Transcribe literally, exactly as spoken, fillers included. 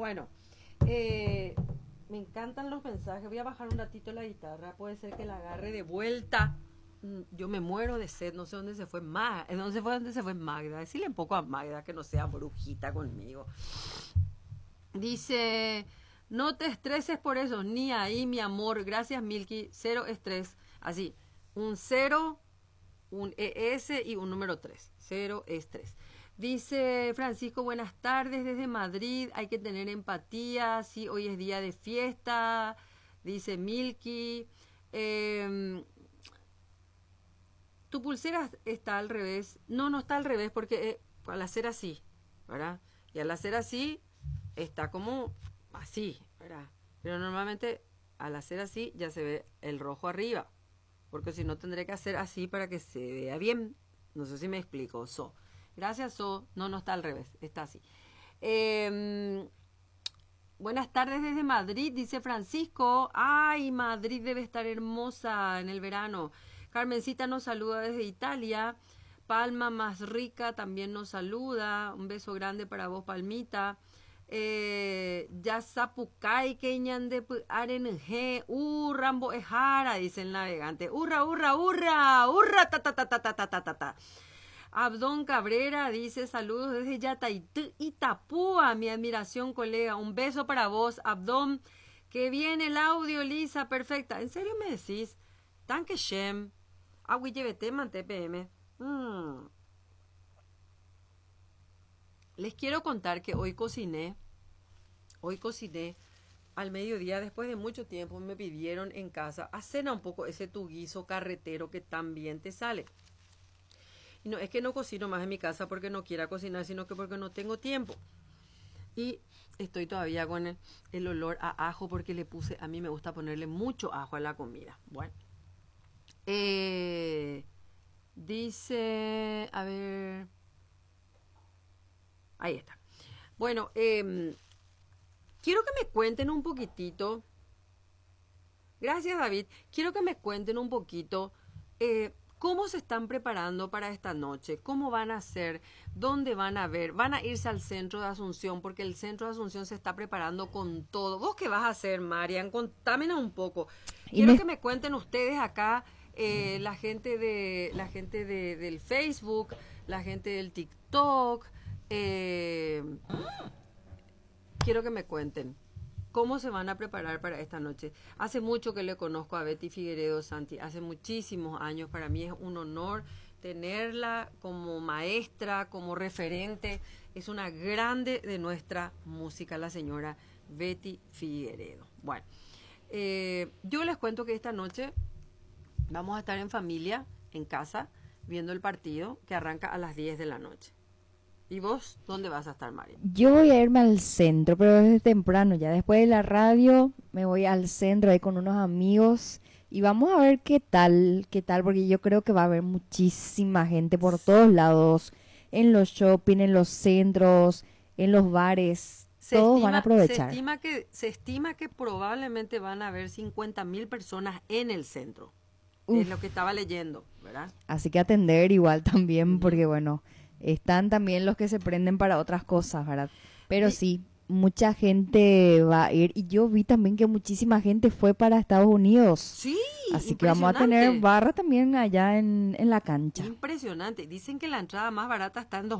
Bueno, eh, me encantan los mensajes. Voy a bajar un ratito la guitarra. Puede ser que la agarre de vuelta. Mm, Yo me muero de sed. No sé dónde se fue Magda. ¿Dónde se fue, dónde se fue Magda? Decirle un poco a Magda que no sea brujita conmigo. Dice, no te estreses por eso. Ni ahí, mi amor. Gracias, Milky. Cero estrés. Así, un cero, un E S y un número tres. Cero estrés. Dice Francisco, buenas tardes desde Madrid, hay que tener empatía, sí, hoy es día de fiesta, dice Milky. Eh, tu pulsera está al revés, no, no está al revés porque eh, al hacer así, ¿verdad? Y al hacer así, está como así, ¿verdad? Pero normalmente al hacer así ya se ve el rojo arriba, porque si no tendré que hacer así para que se vea bien, no sé si me explico, so. Gracias, So. No, no está al revés, está así. Eh, buenas tardes desde Madrid, dice Francisco. Ay, Madrid debe estar hermosa en el verano. Carmencita nos saluda desde Italia. Palma más rica también nos saluda. Un beso grande para vos, Palmita. Eh, ya sapucay que ñande arenje. Uh, Rambo ejara, dice el navegante. Hurra, hurra, hurra, hurra, ta, ta, ta, ta, ta, ta, ta, ta, ta. Abdón Cabrera dice saludos desde Yataitú, Itapúa, mi admiración colega, un beso para vos, Abdón, que viene el audio, Lisa, perfecta, ¿en serio me decís? Tanque Shem, agui llevete man T P M. Mm. Les quiero contar que hoy cociné, hoy cociné al mediodía, después de mucho tiempo me pidieron en casa, hacena un poco ese tu guiso carretero que tan bien te sale. Y no es que no cocino más en mi casa porque no quiera cocinar, sino que porque no tengo tiempo. Y estoy todavía con el, el olor a ajo porque le puse, a mí me gusta ponerle mucho ajo a la comida. Bueno. Eh, dice, a ver. Ahí está. Bueno, eh, quiero que me cuenten un poquitito. Gracias, David. Quiero que me cuenten un poquito. Eh, ¿Cómo se están preparando para esta noche? ¿Cómo van a hacer? ¿Dónde van a ver? ¿Van a irse al centro de Asunción? Porque el centro de Asunción se está preparando con todo. ¿Vos qué vas a hacer, Marian? Contámenos un poco. Quiero me... que me cuenten ustedes acá, eh, la gente de la gente de, del Facebook, la gente del TikTok. Eh, quiero que me cuenten. ¿Cómo se van a preparar para esta noche? Hace mucho que le conozco a Betty Figueredo Santi, hace muchísimos años. Para mí es un honor tenerla como maestra, como referente. Es una grande de nuestra música, la señora Betty Figueredo. Bueno, eh, yo les cuento que esta noche vamos a estar en familia, en casa, viendo el partido que arranca a las diez de la noche. ¿Y vos dónde vas a estar, María? Yo voy a irme al centro, pero desde temprano ya. Después de la radio me voy al centro ahí con unos amigos y vamos a ver qué tal, qué tal, porque yo creo que va a haber muchísima gente por todos lados, en los shopping, en los centros, en los bares. Se todos estima, van a aprovechar. Se estima que, se estima que probablemente van a haber cincuenta mil personas en el centro. Uf. Es lo que estaba leyendo, ¿verdad? Así que atender igual también, uh-huh. porque bueno... Están también los que se prenden para otras cosas, ¿verdad? Pero y, sí, mucha gente va a ir. Y yo vi también que muchísima gente fue para Estados Unidos. Sí, así que vamos a tener barra también allá en, en la cancha. Impresionante. Dicen que la entrada más barata está en dos